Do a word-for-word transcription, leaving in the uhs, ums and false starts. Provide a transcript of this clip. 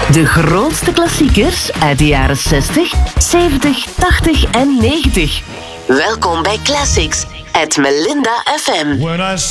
De grootste klassiekers uit de jaren zestig, zeventig, tachtig en negentig. Welkom bij Classics at Melinda F M.